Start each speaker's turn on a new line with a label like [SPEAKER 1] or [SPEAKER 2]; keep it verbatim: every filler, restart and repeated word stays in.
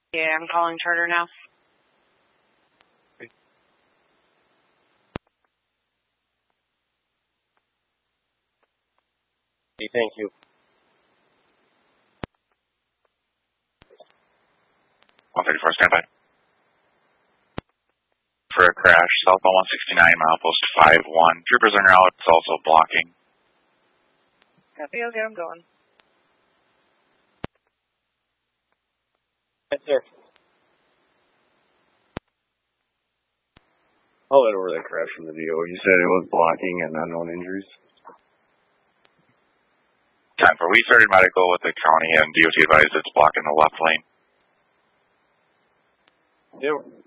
[SPEAKER 1] Yeah, I'm calling Charter now.
[SPEAKER 2] Okay. Hey, thank you.
[SPEAKER 3] one thirty-four, standby. For a crash, southbound one sixty-nine, milepost five one. Troopers on route, it's also blocking.
[SPEAKER 1] Copy, okay, I'm going.
[SPEAKER 2] Yes, sir. I'll let over that crash from the V O. You said it was blocking and unknown injuries?
[SPEAKER 3] Time for we started medical with the county and D O T advised it's blocking the left lane.
[SPEAKER 2] Yeah.